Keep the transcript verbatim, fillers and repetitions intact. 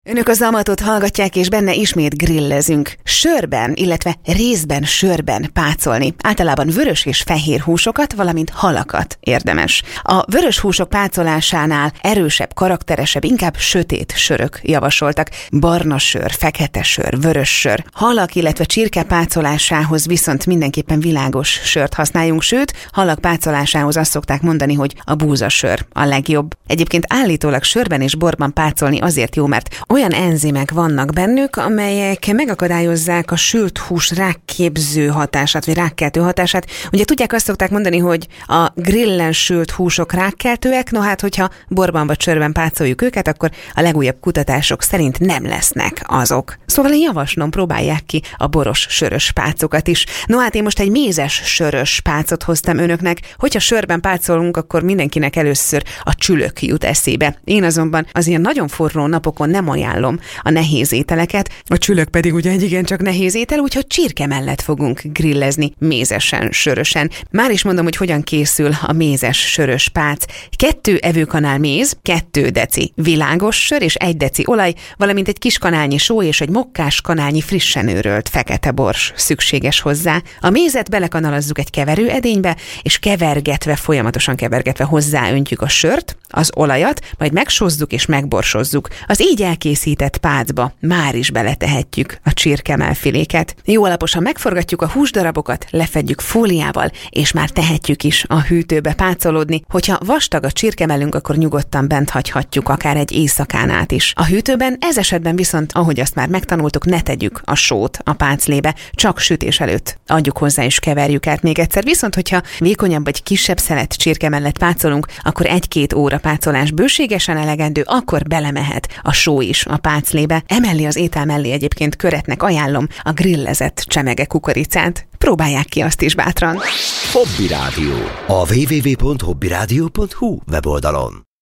Önök a Zamatot hallgatják, és benne ismét grillezünk. Sörben, illetve részben sörben pácolni. Általában vörös és fehér húsokat, valamint halakat érdemes. A vörös húsok pácolásánál erősebb, karakteresebb, inkább sötét sörök javasoltak. Barna sör, fekete sör, vörös sör. Halak, illetve csirke pácolásához viszont mindenképpen világos sört használjunk, sőt, halak pácolásához azt szokták mondani, hogy a búzasör a legjobb. Egyébként állítólag sörben és borban pácolni azért jó, mert olyan enzimek vannak bennük, amelyek megakadályozzák a sült hús rákképző hatását, vagy rákkeltő hatását. Ugye tudják, azt szokták mondani, hogy a grillen sült húsok rákkeltőek, no hát, hogyha borban vagy sörben pácoljuk őket, akkor a legújabb kutatások szerint nem lesznek azok. Szóval én javaslom, próbálják ki a boros sörös pácokat is. No hát én most egy mézes sörös pácot hoztam önöknek. Hogyha sörben pácolunk, akkor mindenkinek először a csülök jut eszébe. Én azonban az ilyen nagyon forró napokon nem ajánlom a nehéz ételeket, a csülök pedig ugye egy igencsak nehéz étel, úgyhogy csirke mellett fogunk grillezni mézesen, sörösen. Már is mondom, hogy hogyan készül a mézes sörös pác. Kettő evőkanál méz, kettő deci világos sör és egy deci olaj, valamint egy kis kanálnyi só és egy mokkás kanálnyi frissen őrölt fekete bors szükséges hozzá. A mézet belekanalazzuk egy keverőedénybe, és kevergetve, folyamatosan kevergetve hozzáöntjük a sört, az olajat, majd megsózzuk és megborsozzuk. Az így elkészített pácba már is beletehetjük a csirkemelfiléket. Jó alaposan megforgatjuk a húsdarabokat, lefedjük fóliával, és már tehetjük is a hűtőbe pácolódni. Hogyha vastag a csirkemelünk, akkor nyugodtan bent hagyhatjuk akár egy éjszakán át is. A hűtőben ez esetben viszont, ahogy azt már megtanultuk, ne tegyük a sót a páclébe, csak sütés előtt adjuk hozzá és keverjük át még egyszer. Viszont, hogyha vékonyabb vagy kisebb szelet csirke mellett pácolunk, akkor egy-két óra pácolás bőségesen elegendő, akkor belemehet a só is a páclébe. Emellé az étel mellé egyébként köretnek ajánlom a grillezett csemege kukoricát. Próbálják ki azt is bátran. Hobby Rádió. A double-u double-u double-u pont hobby rádió pont hu weboldalon.